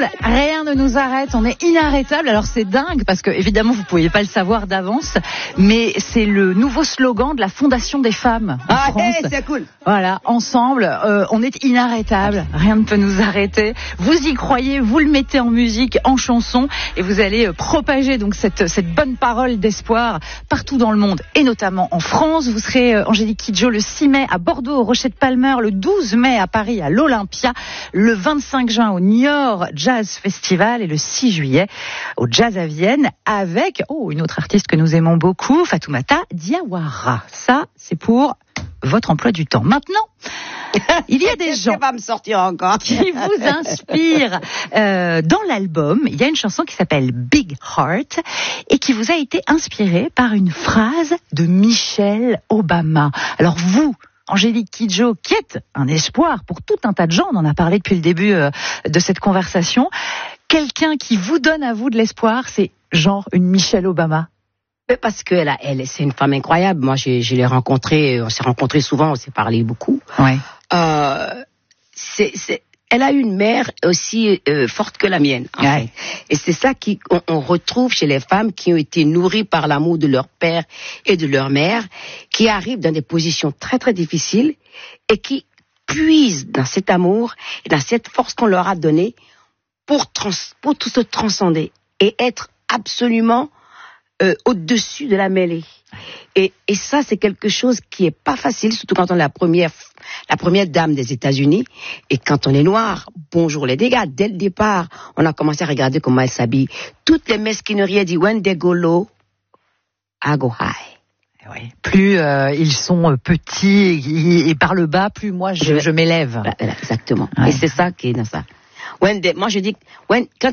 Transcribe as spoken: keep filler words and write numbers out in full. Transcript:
ensemble, rien ne nous arrête, on est inarrêtable. Alors c'est dingue parce que évidemment vous ne pouviez pas le savoir d'avance, mais c'est le nouveau slogan de la Fondation des femmes en ah, France. Hey, c'est cool. Voilà, ensemble, euh, on est inarrêtable, rien ne peut nous arrêter. Vous y croyez, vous le mettez en musique, en chanson, et vous allez euh, propager donc cette cette bonne parole d'espoir partout dans le monde, et notamment en France. Vous serez euh, Angélique Kidjo le six mai à Bordeaux, au Rocher de Palmer, le douze mai à Paris à l'Olympia, le vingt-cinq juin au Niort Jazz Festival et le six juillet au Jazz à Vienne avec oh une autre artiste que nous aimons beaucoup, Fatoumata Diawara. Ça, c'est pour votre emploi du temps. Maintenant, il y a des gens va me sortir encore. qui vous inspirent. Euh, dans l'album, il y a une chanson qui s'appelle Big Heart et qui vous a été inspirée par une phrase de Michelle Obama. Alors vous, Angélique Kidjo, qui est un espoir pour tout un tas de gens, on en a parlé depuis le début euh, de cette conversation, quelqu'un qui vous donne à vous de l'espoir, c'est genre une Michelle Obama. Parce que elle, a, elle, c'est une femme incroyable. Moi, j'ai, je l'ai rencontrée, on s'est rencontrés souvent, on s'est parlé beaucoup. Ouais. Euh, c'est, c'est, elle a une mère aussi euh, forte que la mienne. En ouais. fait. Et c'est ça qu'on on retrouve chez les femmes qui ont été nourries par l'amour de leur père et de leur mère, qui arrivent dans des positions très très difficiles et qui puisent dans cet amour et dans cette force qu'on leur a donnée pour, trans, pour tout se transcender et être absolument euh, au-dessus de la mêlée. Et, et ça, c'est quelque chose qui est pas facile, surtout quand on est la première, la première dame des États-Unis. Et quand on est noir, bonjour les dégâts. Dès le départ, on a commencé à regarder comment elle s'habille. Toutes les mesquineries, elle dit, when they go low, I go high. Oui. Plus euh, ils sont petits et, et par le bas, plus moi je, je m'élève. Voilà, exactement. Ouais. Et c'est ça qui est dans ça. When they, moi je dis, when, quand